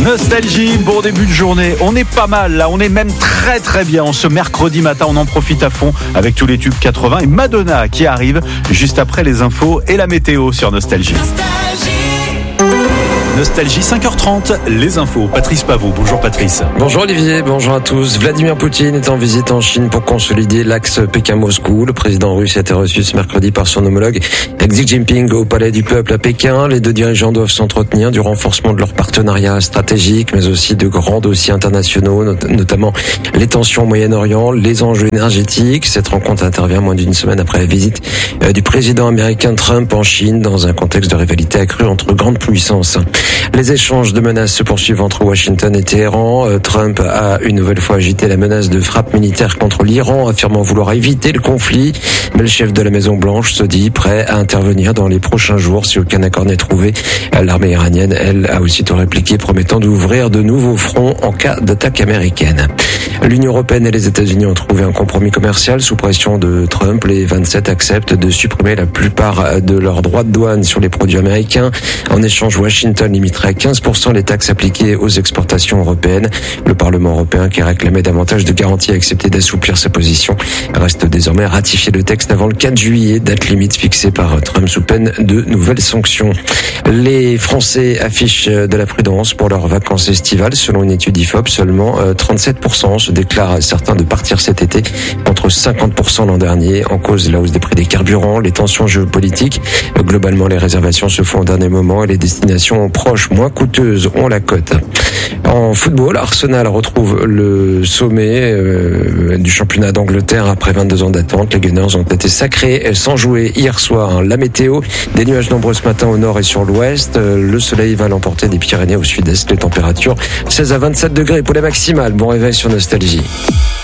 Nostalgie, bon début de journée. On est pas mal là, on est même très très bien. Ce mercredi matin, on en profite à fond avec tous les tubes 80 et Madonna qui arrive juste après les infos et la météo sur Nostalgie. Nostalgie 5h30, les infos. Patrice Pavot. Bonjour Patrice. Bonjour Olivier, bonjour à tous. Vladimir Poutine est en visite en Chine pour consolider l'axe Pékin-Moscou. Le président russe a été reçu ce mercredi par son homologue Xi Jinping au Palais du Peuple à Pékin. Les deux dirigeants doivent s'entretenir du renforcement de leur partenariat stratégique, mais aussi de grands dossiers internationaux, notamment les tensions au Moyen-Orient, les enjeux énergétiques. Cette rencontre intervient moins d'une semaine après la visite du président américain Trump en Chine, dans un contexte de rivalité accrue entre grandes puissances. Les échanges de menaces se poursuivent entre Washington et Téhéran. Trump a une nouvelle fois agité la menace de frappe militaire contre l'Iran, affirmant vouloir éviter le conflit. Mais le chef de la Maison-Blanche se dit prêt à intervenir dans les prochains jours si aucun accord n'est trouvé. L'armée iranienne, elle, a aussitôt répliqué, promettant d'ouvrir de nouveaux fronts en cas d'attaque américaine. L'Union européenne et les États-Unis ont trouvé un compromis commercial sous pression de Trump. Les 27 acceptent de supprimer la plupart de leurs droits de douane sur les produits américains. En échange, Washington limiterait à 15% les taxes appliquées aux exportations européennes. Le Parlement européen, qui réclamait davantage de garanties, a accepté d'assouplir sa position. Reste désormais à ratifier le texte avant le 4 juillet, date limite fixée par Trump sous peine de nouvelles sanctions. Les Français affichent de la prudence pour leurs vacances estivales. Selon une étude IFOP, seulement 37% se déclarent certains de partir cet été, contre 50% l'an dernier. En cause, la hausse des prix des carburants, les tensions géopolitiques. Globalement, les réservations se font au dernier moment et les destinations proches, moins coûteuses, ont la cote. En football, Arsenal retrouve le sommet du championnat d'Angleterre après 22 ans d'attente. Les Gunners ont été sacrés sans jouer hier soir. La météo, des nuages nombreux ce matin au nord et sur l'ouest. Le soleil va l'emporter des Pyrénées au sud-est. Les températures 16 à 27 degrés pour les maximales. Bon réveil sur Nostalgie.